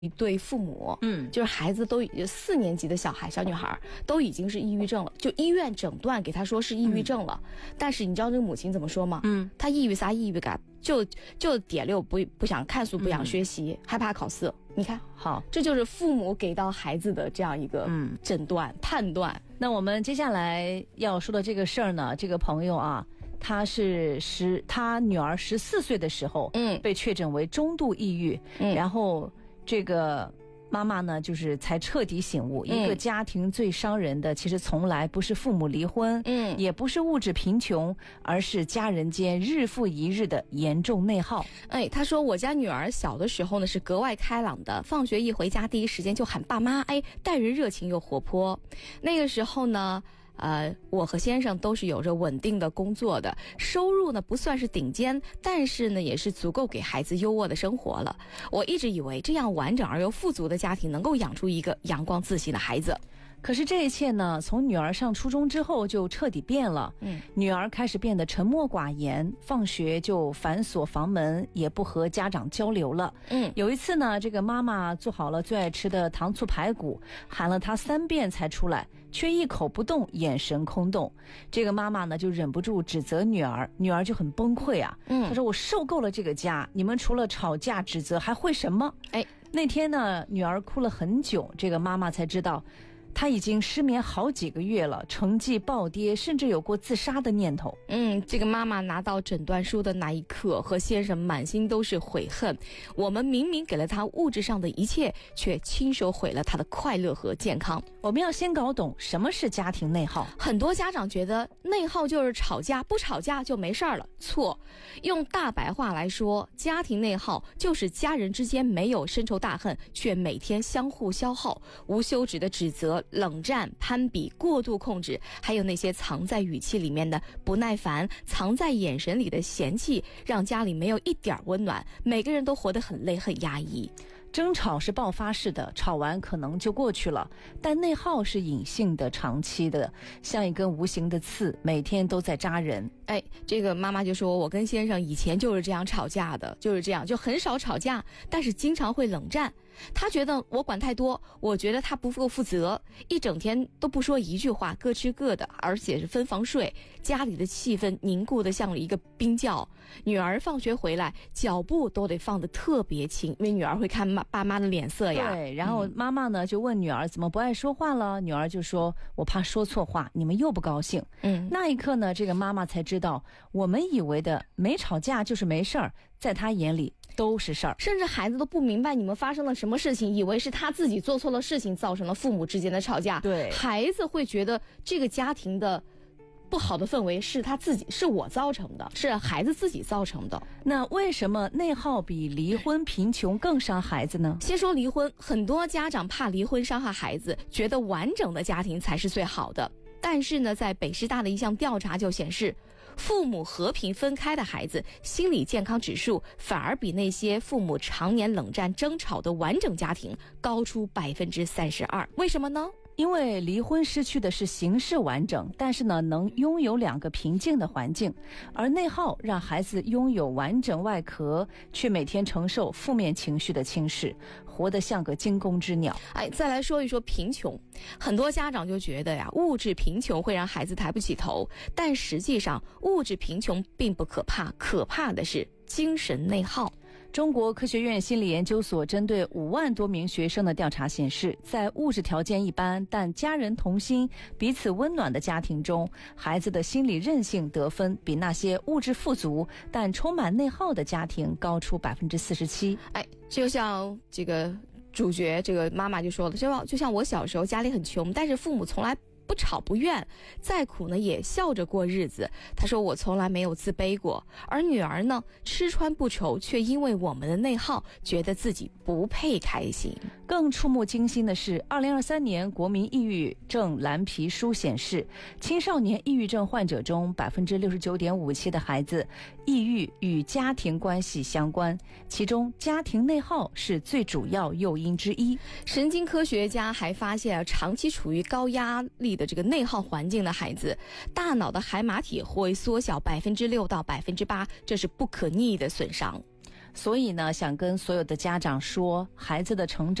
一对父母，就是孩子都4年级的小女孩都已经是抑郁症了，就医院诊断给她说是抑郁症了。但是你知道这个母亲怎么说吗？她抑郁啥抑郁感，就点6不想看书，不想学习，害怕考试。你看， 好， 这就是父母给到孩子的这样一个诊断判断。 那我们接下来要说的这个事儿呢，这个朋友啊，他女儿14岁的时候，被确诊为中度抑郁，然后这个妈妈呢，就是才彻底醒悟，一个家庭最伤人的，其实从来不是父母离婚，也不是物质贫穷，而是家人间日复一日的严重内耗。 他说我家女儿小的时候呢是格外开朗的，放学一回家第一时间就喊爸妈，待人热情又活泼。那个时候呢，我和先生都是有着稳定的工作的，收入呢不算是顶尖，但是呢也是足够给孩子优渥的生活了。我一直以为这样完整而又富足的家庭能够养出一个阳光自信的孩子。 可是这一切呢，从女儿上初中之后就彻底变了。女儿开始变得沉默寡言，放学就反锁房门，也不和家长交流了。有一次呢，这个妈妈做好了最爱吃的糖醋排骨，喊了她3遍才出来，却一口不动，眼神空洞。这个妈妈呢就忍不住指责女儿，女儿就很崩溃啊。她说我受够了这个家，你们除了吵架指责还会什么？那天呢，女儿哭了很久，这个妈妈才知道他已经失眠好几个月了，成绩暴跌，甚至有过自杀的念头。 这个妈妈拿到诊断书的那一刻，和先生满心都是悔恨。我们明明给了他物质上的一切，却亲手毁了他的快乐和健康。 我们要先搞懂什么是家庭内耗。 很多家长觉得内耗就是吵架，不吵架就没事了。错，用大白话来说，家庭内耗就是家人之间没有深仇大恨，却每天相互消耗，无休止的指责、冷战、攀比、过度控制，还有那些藏在语气里面的不耐烦，藏在眼神里的嫌弃，让家里没有一点温暖，每个人都活得很累很压抑。 争吵是爆发式的，吵完可能就过去了，但内耗是隐性的、长期的，像一根无形的刺，每天都在扎人。 这个妈妈就说，我跟先生以前就是这样吵架的，就是这样，就很少吵架，但是经常会冷战。他觉得我管太多，我觉得他不够负责，一整天都不说一句话，各吃各的，而且是分房睡，家里的气氛凝固的像一个冰窖。女儿放学回来，脚步都得放得特别轻，因为女儿会看爸妈的脸色呀。 对，然后妈妈呢就问女儿怎么不爱说话了，女儿就说我怕说错话，你们又不高兴。那一刻呢，这个妈妈才知道，我们以为的没吵架就是没事儿，在她眼里都是事儿。 甚至孩子都不明白你们发生了什么事情，以为是他自己做错了事情，造成了父母之间的吵架。 对， 孩子会觉得这个家庭的不好的氛围是他自己，是我造成的，是孩子自己造成的。 那为什么内耗比离婚、贫穷更伤孩子呢？ 先说离婚，很多家长怕离婚伤害孩子，觉得完整的家庭才是最好的。但是呢，在北师大的一项调查就显示，父母和平分开的孩子心理健康指数反而比那些父母常年冷战争吵的完整家庭高出32%。为什么呢？ 因为离婚失去的是形式完整，但是呢，能拥有2个平静的环境，而内耗让孩子拥有完整外壳，却每天承受负面情绪的侵蚀，活得像个惊弓之鸟。 再来说一说贫穷，很多家长就觉得呀，物质贫穷会让孩子抬不起头，但实际上物质贫穷并不可怕，可怕的是精神内耗。 中国科学院心理研究所针对5万多名学生的调查显示，在物质条件一般但家人同心、彼此温暖的家庭中，孩子的心理韧性得分比那些物质富足但充满内耗的家庭高出47%。 就像这个主角这个妈妈就说了，就像我小时候家里很穷，但是父母从来不吵不怨，再苦呢也笑着过日子。他说我从来没有自卑过，而女儿呢吃穿不愁，却因为我们的内耗觉得自己不配开心。 更触目惊心的是2023年国民抑郁症蓝皮书显示，青少年抑郁症患者中 69.57% 的孩子抑郁与家庭关系相关，其中家庭内耗是最主要诱因之一。 神经科学家还发现，长期处于高压力的这个内耗环境的孩子，大脑的海马体会缩小6%到8%，这是不可逆的损伤。 所以呢，想跟所有的家长说，孩子的成长